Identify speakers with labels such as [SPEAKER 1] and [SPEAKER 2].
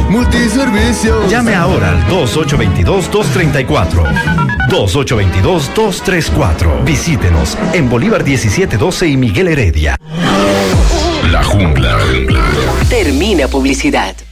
[SPEAKER 1] Multiservicios.
[SPEAKER 2] Llame ahora al 2822-234. 2822-234. Visítenos en Bolívar 1712 y Miguel Heredia.
[SPEAKER 3] La Jungla.
[SPEAKER 4] Termina publicidad.